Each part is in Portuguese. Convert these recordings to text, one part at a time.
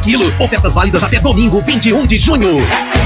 quilo. Ofertas válidas até domingo, 21 de junho.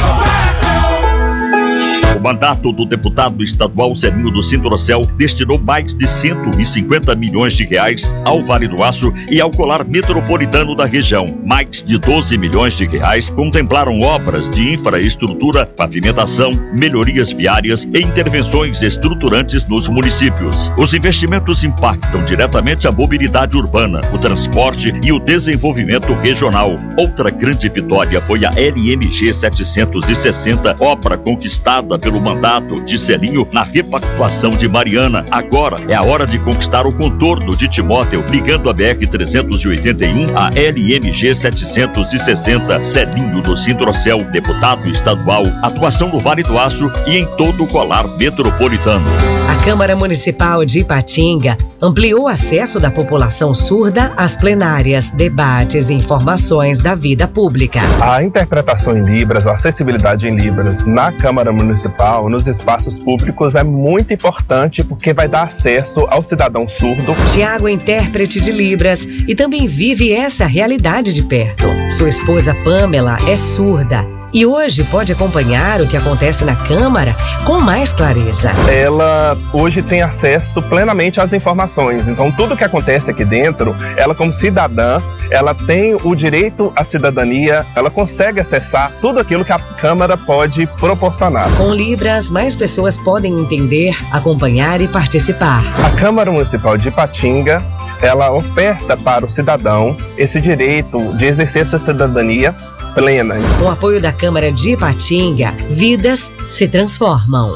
O mandato do deputado estadual Zelinho do Sindrocel destinou mais de 150 milhões de reais ao Vale do Aço e ao colar metropolitano da região. Mais de 12 milhões de reais contemplaram obras de infraestrutura, pavimentação, melhorias viárias e intervenções estruturantes nos municípios. Os investimentos impactam diretamente a mobilidade urbana, o transporte e o desenvolvimento regional. Outra grande vitória foi a LMG 760, obra conquistada pelo mandato de Zelinho na repactuação de Mariana. Agora é a hora de conquistar o contorno de Timóteo, ligando a BR-381 a LMG 760. Zelinho do Sindrocel, deputado estadual, atuação no Vale do Aço e em todo o colar metropolitano. A Câmara Municipal de Ipatinga ampliou o acesso da população surda às plenárias, debates e informações da vida pública. A interpretação em Libras, a acessibilidade em Libras na Câmara Municipal, nos espaços públicos, é muito importante porque vai dar acesso ao cidadão surdo. Tiago é intérprete de Libras e também vive essa realidade de perto. Sua esposa Pamela é surda e hoje pode acompanhar o que acontece na Câmara com mais clareza. Ela hoje tem acesso plenamente às informações, então tudo que acontece aqui dentro, ela como cidadã, ela tem o direito à cidadania, ela consegue acessar tudo aquilo que a Câmara pode proporcionar. Com Libras, mais pessoas podem entender, acompanhar e participar. A Câmara Municipal de Ipatinga, ela oferta para o cidadão esse direito de exercer sua cidadania plena. Com o apoio da Câmara de Ipatinga, vidas se transformam.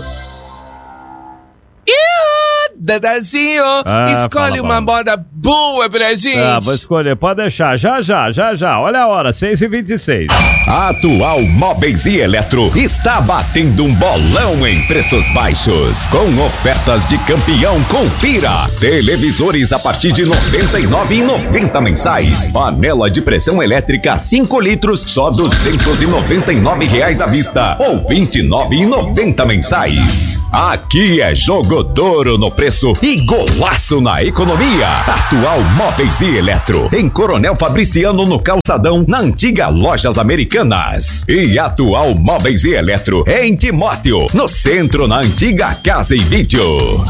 Dadazinho, escolhe uma moda boa pra gente. Vou escolher, pode deixar, já. Olha a hora, 6h26. A Atual Móveis e Eletro está batendo um bolão em preços baixos, com ofertas de campeão. Confira: televisores a partir de R$ 99,90 mensais. Panela de pressão elétrica 5 litros, só R$ 299 à vista, ou R$ 29,90 mensais. Aqui é jogo touro no preço e golaço na economia. Atual Móveis e Eletro, em Coronel Fabriciano, no Calçadão, na antiga Lojas Americanas. E Atual Móveis e Eletro, em Timóteo, no centro, na antiga Casa e Vídeo.